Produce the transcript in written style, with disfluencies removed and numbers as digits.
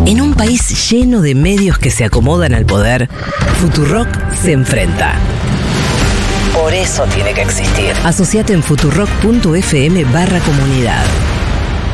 En un país lleno de medios que se acomodan al poder, Futurock se enfrenta. Por eso tiene que existir. Asociate en futurock.fm/comunidad.